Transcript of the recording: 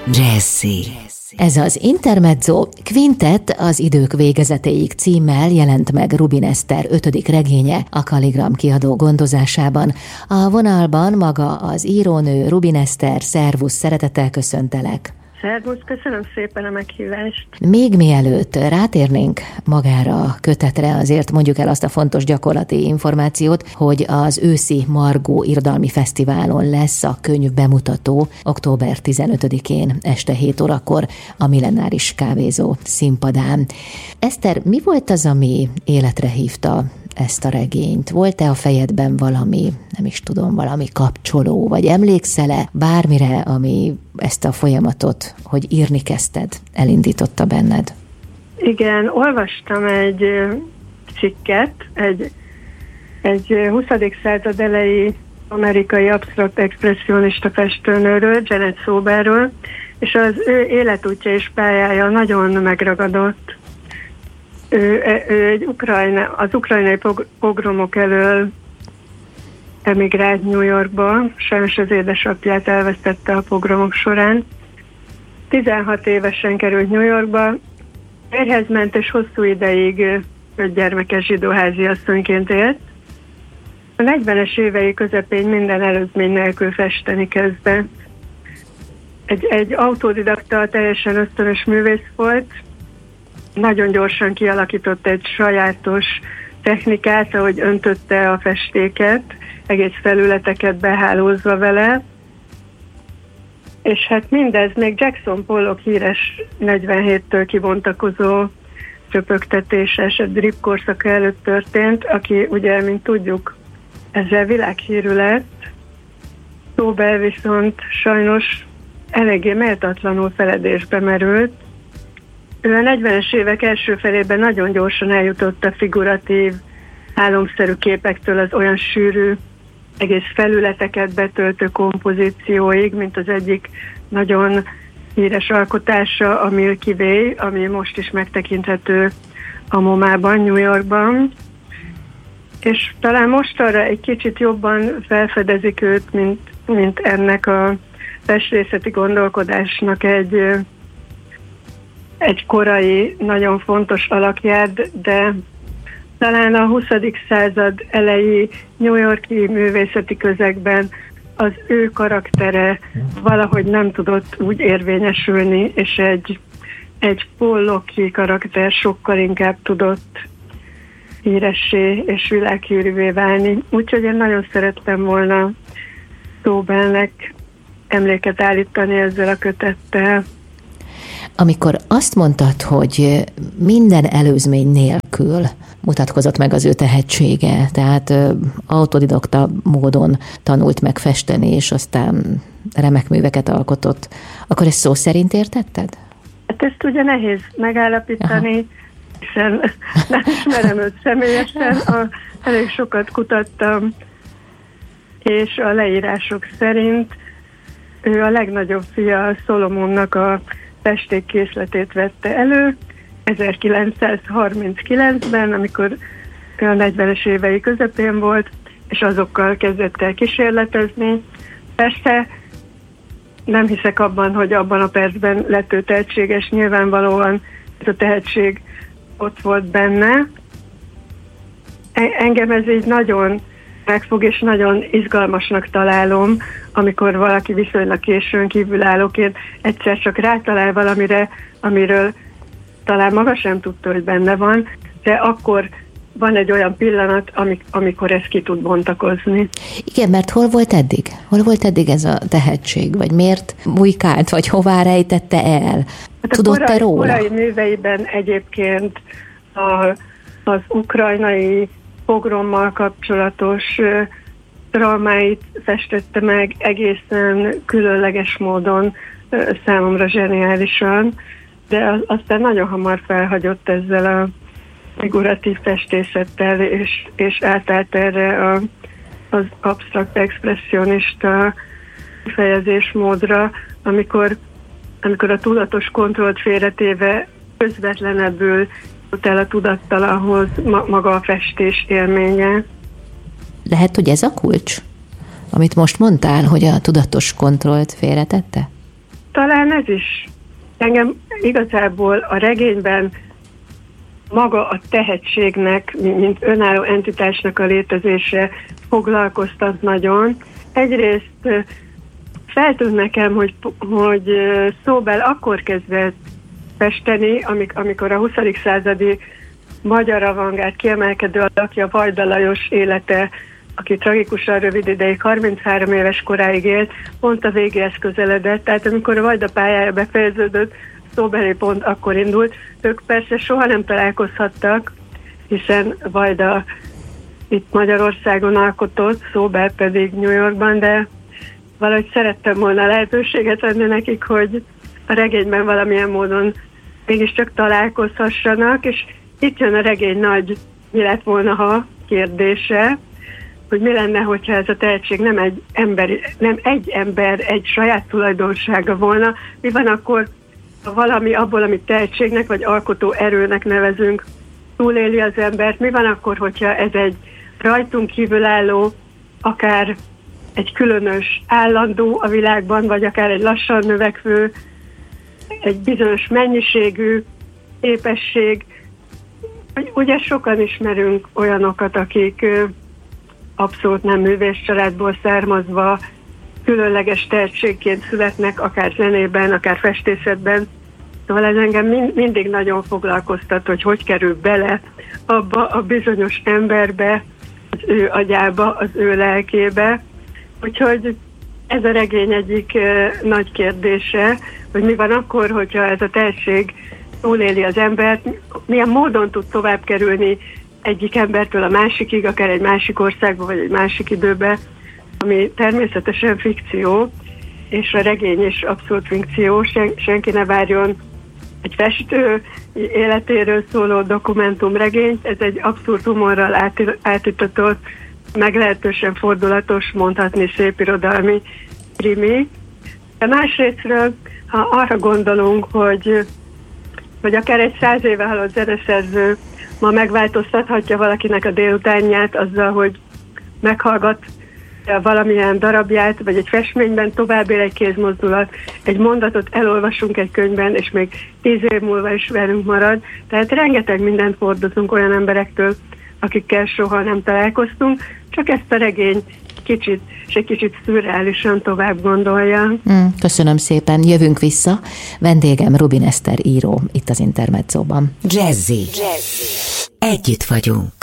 Jazzy. Ez az Intermezzo Quintet az idők végezetéig címmel jelent meg Rubin Eszter 5. regénye a Kaligram kiadó gondozásában. A vonalban maga az írónő, Rubin Eszter. Szervusz, szeretettel köszöntelek. Szervusz, köszönöm szépen a meghívást. Még mielőtt rátérnénk magára a kötetre, azért mondjuk el azt a fontos gyakorlati információt, hogy az őszi Margó Irodalmi Fesztiválon lesz a könyv bemutató október 15-én este 7 órakor a Millenáris Kávézó színpadán. Eszter, mi volt az, ami életre hívta ezt a regényt? Volt-e a fejedben valami, nem is tudom, valami kapcsoló, vagy emlékszel-e bármire, ami ezt a folyamatot, hogy írni kezdted, elindította benned? Igen, olvastam egy cikket, egy 20. század elejé amerikai absztrakt expresszionista festőnőről, Janet Soberről, és az ő életútja és pályája nagyon megragadott. Ő az ukrajnai pogromok elől emigrált New Yorkba, sajnos az édesapját elvesztette a pogromok során. 16 évesen került New Yorkba, férjhez ment, és hosszú ideig 5 gyermekes zsidó háziasszonyként élt. A 40-es évei közepén minden előzmény nélkül festeni kezdett. Egy autodidakta, teljesen ösztönös művész volt, nagyon gyorsan kialakított egy sajátos technikát, ahogy öntötte a festéket, egész felületeket behálózva vele, és hát mindez még Jackson Pollock híres 47-től kibontakozó röpögtetéses, a drip korszaka előtt történt, aki ugye, mint tudjuk, ezzel világhírű lett. Sober viszont sajnos eléggé méltatlanul feledésbe merült. Ő a 40-es évek első felében nagyon gyorsan eljutott a figuratív, álomszerű képektől az olyan sűrű, egész felületeket betöltő kompozícióig, mint az egyik nagyon híres alkotása, a Milky Way, ami most is megtekinthető a MoMA-ban, New Yorkban. És talán mostanra egy kicsit jobban felfedezik őt, mint ennek a festészeti gondolkodásnak egy korai, nagyon fontos alakját, de talán a 20. század elejé New York-i művészeti közegben az ő karaktere valahogy nem tudott úgy érvényesülni, és egy Pollock-i karakter sokkal inkább tudott híressé és világhírűvé válni. Úgyhogy én nagyon szerettem volna Sobernek emléket állítani ezzel a kötettel. Amikor azt mondtad, hogy minden előzmény nélkül mutatkozott meg az ő tehetsége, tehát autodidakta módon tanult meg festeni, és aztán remek műveket alkotott, akkor ezt szó szerint értetted? Hát ezt ugye nehéz megállapítani, hiszen nem ismerem őt személyesen, elég sokat kutattam, és a leírások szerint ő a legnagyobb fia Szolomonnak a festékkészletét vette elő 1939-ben, amikor a 40-es évei közepén volt, és azokkal kezdett el kísérletezni. Persze nem hiszek abban, hogy abban a percben lett ő tehetséges, nyilvánvalóan ez a tehetség ott volt benne. Engem ez így nagyon megfog, és nagyon izgalmasnak találom, amikor valaki viszonylag későn kívülállóként egyszer csak rátalál valamire, amiről talán maga sem tudta, hogy benne van, de akkor van egy olyan pillanat, amikor ez ki tud bontakozni. Igen, mert hol volt eddig? Hol volt eddig ez a tehetség? Vagy miért bujkált? Vagy hová rejtette el? Hát tudott-e róla? A korai műveiben egyébként az ukrajnai pogrommal kapcsolatos traumáit festette meg egészen különleges módon, számomra zseniálisan, de aztán nagyon hamar felhagyott ezzel a figuratív festészettel, és átállt erre az absztrakt expresszionista fejezésmódra, amikor a tudatos kontrollt félretéve közvetlenebbül jut el a tudattalanhoz maga a festés élménye. Lehet, hogy ez a kulcs, amit most mondtál, hogy a tudatos kontrollt félretette? talán ez is engem igazából a regényben maga a tehetségnek, mint önálló entitásnak a létezése foglalkoztat nagyon. Egyrészt feltűnt nekem, hogy Szóbel akkor kezdett festeni, amikor a 20. századi magyar avantgárd kiemelkedő alakja Vajda Lajos élete, aki tragikusan rövid ideig, 33 éves koráig élt, pont a végéhez közeledett. Tehát amikor a Vajda pályája befejeződött, Szóbelé pont akkor indult. Ők persze soha nem találkozhattak, hiszen Vajda itt Magyarországon alkotott, Szóbel pedig New Yorkban, de valahogy szerettem volna lehetőséget adni nekik, hogy a regényben valamilyen módon mégiscsak találkozhassanak, és itt jön a regény nagy mi lett volna, ha kérdése, hogy mi lenne, hogyha ez a tehetség nem egy ember, egy saját tulajdonsága volna, mi van akkor, ha valami abból, amit tehetségnek vagy alkotó erőnek nevezünk, túléli az embert, mi van akkor, hogyha ez egy rajtunk kívülálló, akár egy különös állandó a világban, vagy akár egy lassan növekvő, egy bizonyos mennyiségű képesség. Ugye sokan ismerünk olyanokat, akik abszolút nem művész családból származva, különleges tehetségként születnek, akár zenében, akár festészetben. Szóval ez engem mindig nagyon foglalkoztat, hogy kerül bele abba a bizonyos emberbe, az ő agyába, az ő lelkébe. Úgyhogy ez a regény egyik nagy kérdése, hogy mi van akkor, hogyha ez a tehetség túléli az embert, milyen módon tud tovább kerülni egyik embertől a másikig, akár egy másik országba, vagy egy másik időbe, ami természetesen fikció, és a regény is abszolút fikció, senki ne várjon egy festő életéről szóló dokumentumregényt, ez egy abszurd humorral átütött, meglehetősen fordulatos, mondhatni szép irodalmi krimi. De másrésztről, ha arra gondolunk, hogy akár egy 100 éve halott zeneszerző ma megváltoztathatja valakinek a délutánját azzal, hogy meghallgat valamilyen darabját, vagy egy festményben tovább él egy kézmozdulat, egy mondatot elolvasunk egy könyvben, és még 10 év múlva is velünk marad. Tehát rengeteg mindent hordozunk olyan emberektől, akikkel soha nem találkoztunk, csak ezt a regény egy kicsit szürreálisan tovább gondolja. Köszönöm szépen, jövünk vissza. Vendégem Rubin Eszter író, itt az Intermedzóban. Jazzy. Együtt vagyunk.